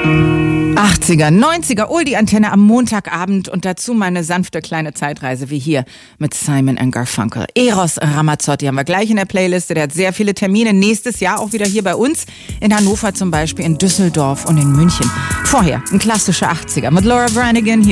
80er, 90er, Oldie-Antenne am Montagabend und dazu meine sanfte kleine Zeitreise wie hier mit Simon & Garfunkel. Eros Ramazzotti haben wir gleich in der Playliste, der hat sehr viele Termine, nächstes Jahr auch wieder hier bei uns, in Hannover zum Beispiel, in Düsseldorf und in München. Vorher ein klassischer 80er mit Laura Branigan hier.